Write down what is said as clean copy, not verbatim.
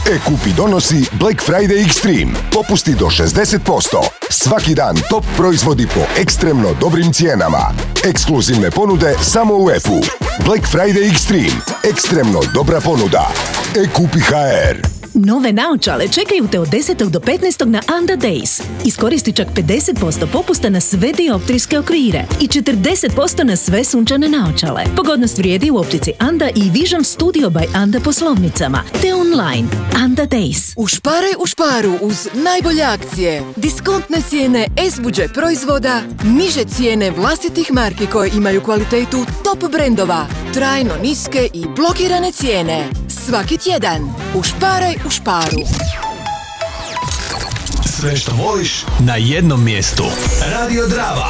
E-Kupi donosi Black Friday Extreme. Popusti do 60%. Svaki dan top proizvodi po ekstremno dobrim cijenama. Ekskluzivne ponude samo u E-u. Black Friday Extreme. Ekstremno dobra ponuda. E-Kupi HR. Nove naočale čekaju te od 10. do 15. na Anda Days. Iskoristi čak 50% popusta na sve dioptrijske okvire i 40% na sve sunčane naočale. Pogodnost vrijedi u optici Anda i Vision Studio by Anda poslovnicama, te online. Anda Days. Ušparaj u šparu uz najbolje akcije. Diskontne cijene S-Budget proizvoda, niže cijene vlastitih marki koje imaju kvalitetu top brendova, trajno niske i blokirane cijene. Svaki tjedan. Ušparaj u šparu. Sve što voliš na jednom mjestu. Radio Drava.